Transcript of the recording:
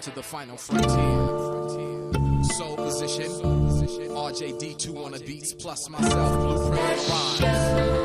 to the final frontier. Soul position, RJD2 on the beats, plus myself, Blueprint Rhymes.